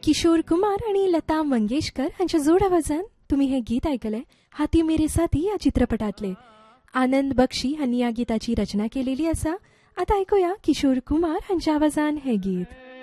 किशोर कुमार आणि लता मंगेशकर यांच्या जोड आवाजान तुम्ही हे गीत ऐकले. हाती मेरे साथी या चित्रपटातले. आनंद बक्षी यांनी या गीताची रचना केलेली असा. आता ऐकूया किशोर कुमार यांच्या आवाजान हे गीत.